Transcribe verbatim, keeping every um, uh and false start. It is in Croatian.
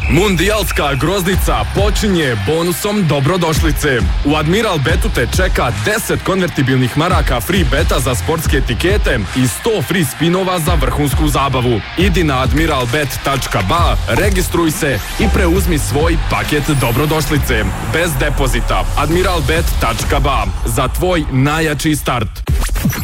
Mundijalska groznica počinje bonusom dobrodošlice. U Admiral Betu te čeka deset konvertibilnih maraka free beta za sportske etikete i sto free spinova za vrhunsku zabavu. Idi na admiralbet tačka ba, registruj se i preuzmi svoj paket dobrodošlice. Bez depozita. admiralbet tačka ba. Za tvoj najjači start.